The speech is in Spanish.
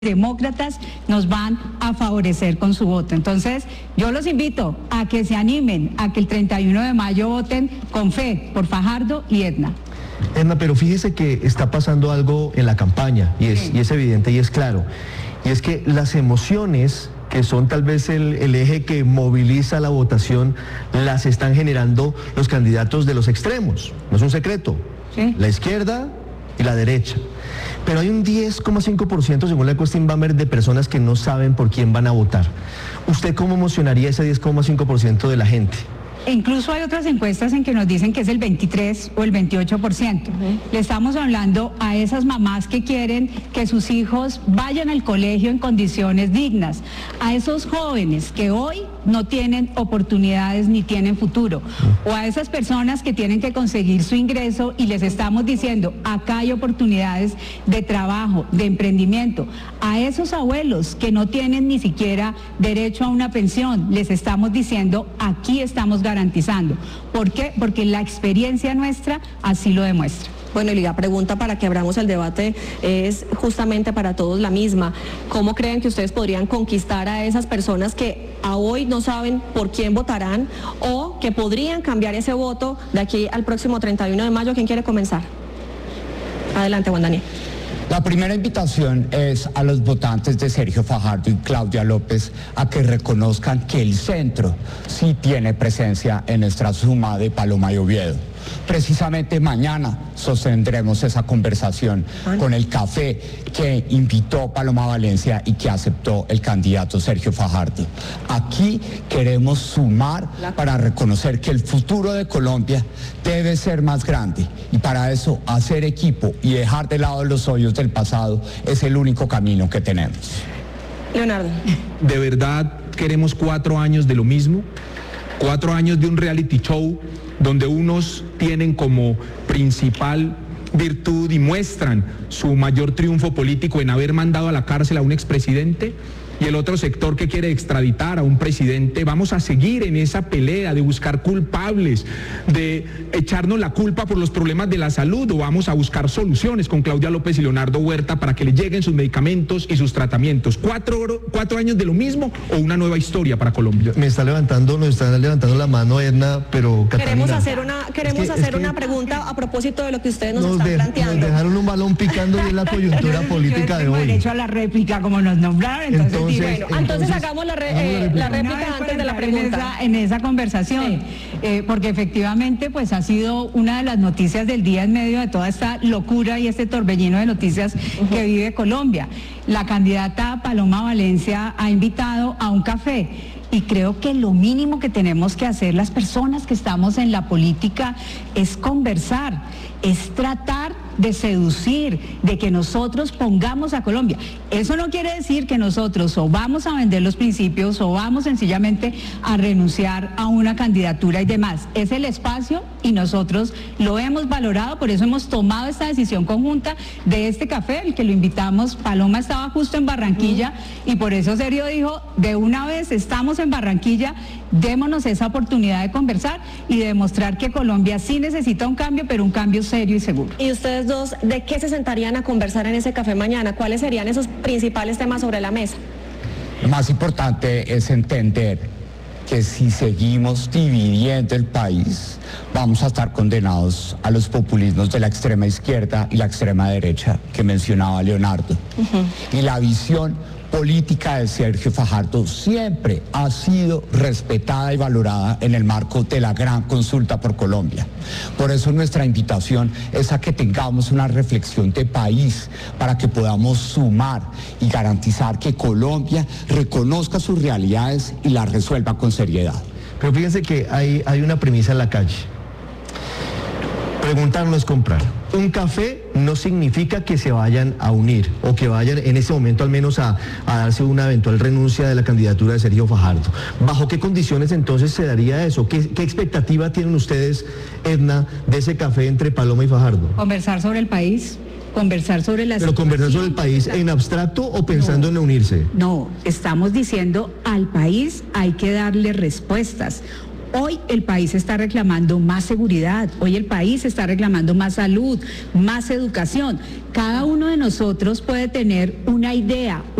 demócratas nos van a favorecer con su voto. Entonces, yo los invito a que se animen, a que el 31 de mayo voten con fe por Fajardo y Edna. Edna, pero fíjese que está pasando algo en la campaña, y es evidente y es claro, y es que las emociones, que son tal vez el eje que moviliza la votación, las están generando los candidatos de los extremos, no es un secreto, Sí. La izquierda y la derecha. Pero hay un 10,5% según la encuesta Inbamer de personas que no saben por quién van a votar. ¿Usted cómo emocionaría ese 10,5% de la gente? E incluso hay otras encuestas en que nos dicen que es el 23 o el 28%. Le estamos hablando a esas mamás que quieren que sus hijos vayan al colegio en condiciones dignas, a esos jóvenes que hoy no tienen oportunidades ni tienen futuro, o a esas personas que tienen que conseguir su ingreso y les estamos diciendo, acá hay oportunidades de trabajo, de emprendimiento, a esos abuelos que no tienen ni siquiera derecho a una pensión, les estamos diciendo, aquí estamos garantizando. ¿Por qué? Porque la experiencia nuestra así lo demuestra. Bueno, y la pregunta para que abramos el debate es justamente para todos la misma. ¿Cómo creen que ustedes podrían conquistar a esas personas que a hoy no saben por quién votarán o que podrían cambiar ese voto de aquí al próximo 31 de mayo? ¿Quién quiere comenzar? Adelante, Juan Daniel. La primera invitación es a los votantes de Sergio Fajardo y Claudia López a que reconozcan que el centro sí tiene presencia en nuestra suma de Paloma y Oviedo. Precisamente mañana sostendremos esa conversación con el café que invitó Paloma Valencia y que aceptó el candidato Sergio Fajardo. Aquí queremos sumar para reconocer que el futuro de Colombia debe ser más grande y para eso hacer equipo y dejar de lado los hoyos del pasado es el único camino que tenemos. Leonardo. ¿De verdad queremos 4 años de lo mismo? 4 años de un reality show donde unos tienen como principal virtud y muestran su mayor triunfo político en haber mandado a la cárcel a un expresidente, y el otro sector que quiere extraditar a un presidente. Vamos a seguir en esa pelea de buscar culpables, de echarnos la culpa por los problemas de la salud, o vamos a buscar soluciones con Claudia López y Leonardo Huerta para que le lleguen sus medicamentos y sus tratamientos? ¿4 años de lo mismo o una nueva historia para Colombia? Nos está levantando la mano, Edna, pero Catalina, Queremos hacer una pregunta a propósito de lo que ustedes nos están planteando. Nos dejaron un balón picando y en la coyuntura política de hoy. Derecho a la réplica, como nos nombraron, Entonces hagamos la réplica antes de la pregunta. En esa conversación, porque efectivamente pues ha sido una de las noticias del día en medio de toda esta locura y este torbellino de noticias que vive Colombia. La candidata Paloma Valencia ha invitado a un café. Y creo que lo mínimo que tenemos que hacer las personas que estamos en la política es conversar, es tratar de seducir, de que nosotros pongamos a Colombia. Eso no quiere decir que nosotros o vamos a vender los principios o vamos sencillamente a renunciar a una candidatura y demás. Es el espacio y nosotros lo hemos valorado, por eso hemos tomado esta decisión conjunta de este café, el que lo invitamos. Paloma estaba justo en Barranquilla y por eso Sergio dijo, de una vez estamos en Barranquilla, démonos esa oportunidad de conversar y de demostrar que Colombia sí necesita un cambio, pero un cambio serio y seguro. ¿Y ustedes dos de qué se sentarían a conversar en ese café mañana? ¿Cuáles serían esos principales temas sobre la mesa? Lo más importante es entender que si seguimos dividiendo el país, vamos a estar condenados a los populismos de la extrema izquierda y la extrema derecha que mencionaba Leonardo. Y la visión política de Sergio Fajardo siempre ha sido respetada y valorada en el marco de la gran consulta por Colombia. Por eso nuestra invitación es a que tengamos una reflexión de país para que podamos sumar y garantizar que Colombia reconozca sus realidades y las resuelva con seriedad. Pero fíjense que hay una premisa en la calle. Preguntar no es comprar. Un café no significa que se vayan a unir o que vayan en ese momento al menos a darse una eventual renuncia de la candidatura de Sergio Fajardo. ¿Bajo qué condiciones entonces se daría eso? ¿Qué expectativa tienen ustedes, Edna, de ese café entre Paloma y Fajardo? Conversar sobre el país. Conversar sobre la ¿Pero conversar sobre el país en abstracto o pensando en unirse? No, estamos diciendo al país hay que darle respuestas. Hoy el país está reclamando más seguridad, hoy el país está reclamando más salud, más educación. Cada uno de nosotros puede tener una idea,